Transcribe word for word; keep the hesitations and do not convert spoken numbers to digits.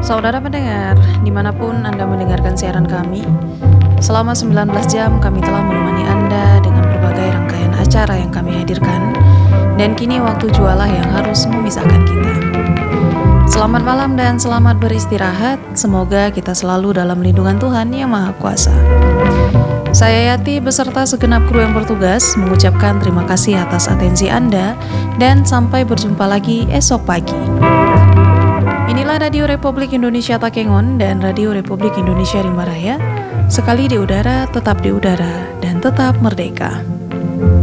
Saudara pendengar, dimanapun Anda mendengarkan siaran kami, selama sembilan belas jam kami telah menemani Anda dengan berbagai rangkaian acara yang kami hadirkan, dan kini waktu jualah yang harus memisahkan kita. Selamat malam dan selamat beristirahat, semoga kita selalu dalam lindungan Tuhan Yang Maha Kuasa. Saya Yati beserta segenap kru yang bertugas mengucapkan terima kasih atas atensi Anda dan sampai berjumpa lagi esok pagi. Inilah Radio Republik Indonesia Takengon dan Radio Republik Indonesia Rimba Raya. Sekali di udara, tetap di udara, dan tetap merdeka.